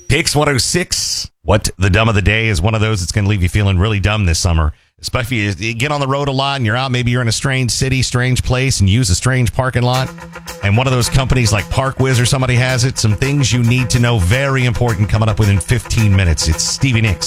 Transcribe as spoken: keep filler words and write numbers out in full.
Pix one oh six. What the dumb of the day is one of those that's going to leave you feeling really dumb this summer. Especially if you get on the road a lot and you're out, maybe you're in a strange city, strange place, and use a strange parking lot. And one of those companies like ParkWiz or somebody has it. Some things you need to know, very important, coming up within fifteen minutes. It's Stevie Nicks.